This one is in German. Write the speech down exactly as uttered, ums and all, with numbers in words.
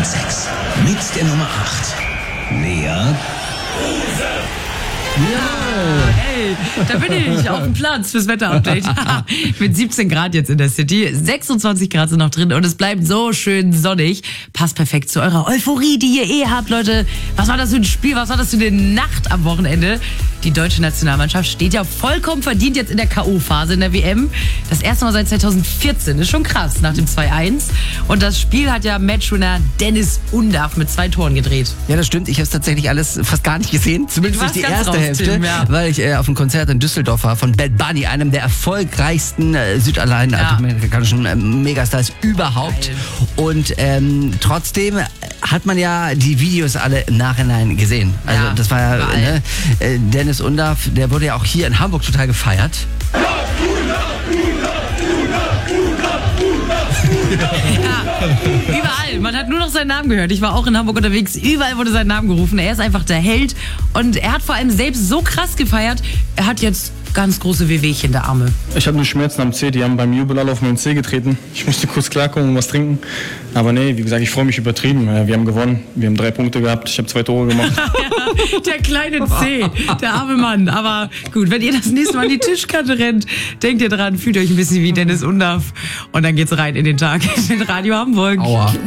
sechs mit der Nummer acht. Lea. Ja, ey, da bin ich auf dem Platz fürs Wetterupdate. Mit siebzehn Grad jetzt in der City, sechsundzwanzig Grad sind noch drin und es bleibt so schön sonnig. Passt perfekt zu eurer Euphorie, die ihr eh habt, Leute. Was war das für ein Spiel? Was war das für eine Nacht am Wochenende? Die deutsche Nationalmannschaft steht ja vollkommen verdient jetzt in der K O-Phase in der W M. Das erste Mal seit zweitausendvierzehn. Ist schon krass nach dem zwei eins. Und das Spiel hat ja Matchwinner Dennis Undaff mit zwei Toren gedreht. Ja, das stimmt. Ich habe es tatsächlich alles fast gar nicht gesehen. Zumindest nicht die erste raus, Hälfte, Tim, ja. weil ich äh, auf einem Konzert in Düsseldorf war von Bad Bunny, einem der erfolgreichsten äh, südamerikanischen äh, Megastars überhaupt. Geil. Und ähm, trotzdem hat man ja die Videos alle im Nachhinein gesehen. Also Ja, das war ja, überall. ne, äh, Dennis Undaff, der wurde ja auch hier in Hamburg total gefeiert. Ja, überall. Man hat nur noch seinen Namen gehört. Ich war auch in Hamburg unterwegs. Überall wurde sein Name gerufen. Er ist einfach der Held. Und er hat vor allem selbst so krass gefeiert. Er hat jetzt ganz große Wehwehchen der Arme. Ich habe nur Schmerzen am Zeh, die haben beim Jubel alle auf meinen Zeh getreten. Ich musste kurz klarkommen und was trinken. Aber nee, wie gesagt, ich freue mich übertrieben. Wir haben gewonnen, wir haben drei Punkte gehabt, ich habe zwei Tore gemacht. Der kleine C, der arme Mann. Aber gut, wenn ihr das nächste Mal an die Tischkante rennt, denkt ihr dran, fühlt euch ein bisschen wie Dennis Undaff. Und dann geht's rein in den Tag mit Radio Hamburg. Aua.